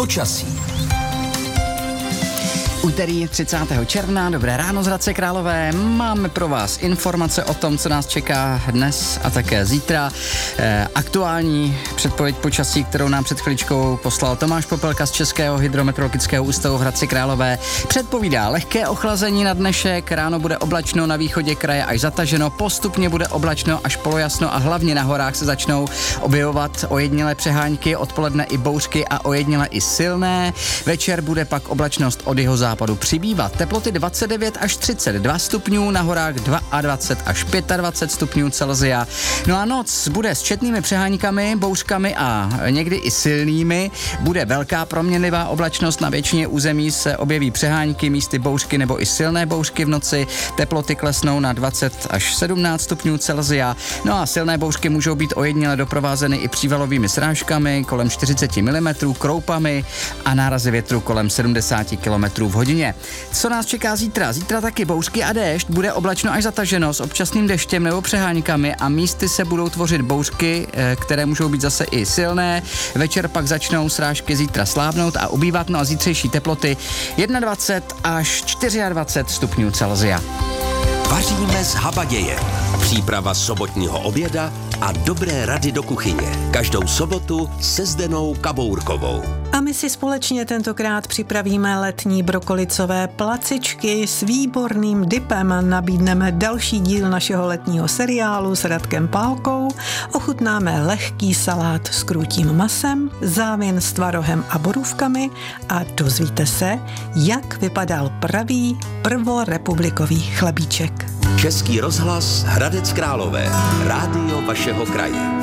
Počasí. Úterý 30. června, dobré ráno z Hradce Králové. Máme pro vás informace o tom, co nás čeká dnes a také zítra. Aktuální předpověď počasí, kterou nám před chviličkou poslal Tomáš Popelka z Českého hydrometeorologického ústavu v Hradci Králové, předpovídá lehké ochlazení na dnešek, ráno bude oblačno, na východě kraje až zataženo, postupně bude oblačno až polojasno a hlavně na horách se začnou objevovat ojedinělé přehánky, odpoledne i bouřky a ojedinělé i silné. Večer bude pak oblačnost od jihozápadu přibývat. Teploty 29 až 32 stupňů, na horách 22 až 25 stupňů Celsia. No a noc bude s četnými přeháňkami, bouřkami a někdy i silnými. Bude velká proměnlivá oblačnost, na většině území se objeví přeháňky, místy bouřky nebo i silné bouřky v noci. Teploty klesnou na 20 až 17 stupňů Celsia. No a silné bouřky můžou být ojediněle doprovázeny i přívalovými srážkami kolem 40 mm, kroupami a nárazy větru kolem 70 km v hodině. Co nás čeká zítra? Zítra taky bouřky a déšť, bude oblačno až zataženo s občasným deštěm nebo přeháňkami a místy se budou tvořit bouřky, které můžou být zase i silné. Večer pak začnou srážky zítra slábnout a ubývat, no a zítřejší teploty 21 až 24 stupňů Celsia. Vaříme z habaděje. Příprava sobotního oběda a dobré rady do kuchyně. Každou sobotu se Zdenou Kabourkovou. A my si společně tentokrát připravíme letní brokolicové placičky s výborným dipem. Nabídneme další díl našeho letního seriálu s Radkem Pálkou. Ochutnáme lehký salát s krůtím masem, závěn s tvarohem a borůvkami a dozvíte se, jak vypadal pravý prvorepublikový chlebíček. Český rozhlas Hradec Králové. Rádio vašeho kraje.